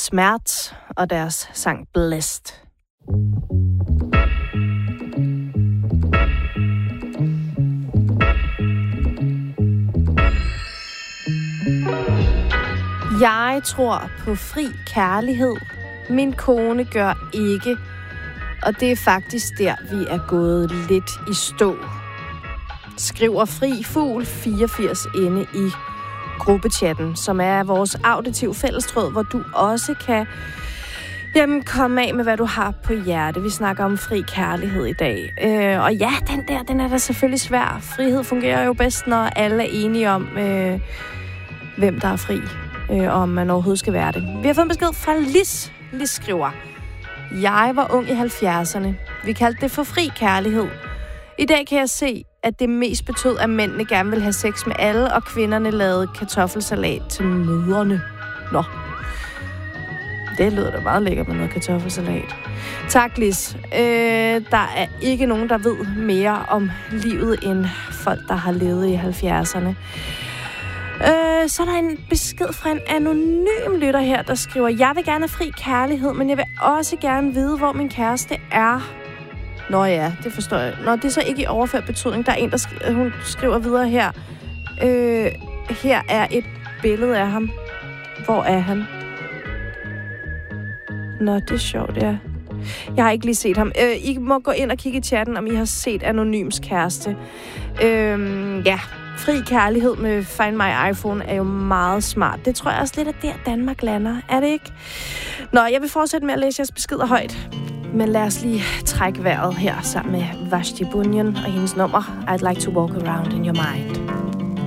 Smert og deres sang Blessed. Jeg tror på fri kærlighed. Min kone gør ikke. Og det er faktisk der, vi er gået lidt i stå. Skriver Fri Fugl 84 inde i gruppechatten, som er vores auditiv fællestråd, hvor du også kan komme af med, hvad du har på hjerte. Vi snakker om fri kærlighed i dag. Og ja, den er da selvfølgelig svær. Frihed fungerer jo bedst, når alle er enige om, hvem der er fri, og om man overhovedet skal være det. Vi har fået en besked fra Lis. Lis skriver: Jeg var ung i 70'erne. Vi kaldte det for fri kærlighed. I dag kan jeg se, at det mest betød, at mændene gerne vil have sex med alle, og kvinderne lavede kartoffelsalat til mødrene. Nå. Det lyder da meget lækkert med noget kartoffelsalat. Tak, Lis. Der er ikke nogen, der ved mere om livet, end folk, der har levet i 70'erne. Så er der en besked fra en anonym lytter her, der skriver: Jeg vil gerne have fri kærlighed, men jeg vil også gerne vide, hvor min kæreste er. Nå ja, det forstår jeg. Nå, det er så ikke i overført betydning. Der er en, hun skriver videre her. Her er et billede af ham. Hvor er han? Nå, det er sjovt, ja. Jeg har ikke lige set ham. I må gå ind og kigge i chatten, om I har set Anonyms kæreste. Ja, fri kærlighed med Find My iPhone er jo meget smart. Det tror jeg også lidt, at der Danmark lander. Er det ikke? Nå, jeg vil fortsætte med at læse jeres beskeder højt. Men lad os lige trække vejret her sammen med Vashti Bunyan og hendes nummer I'd Like to Walk Around in Your Mind.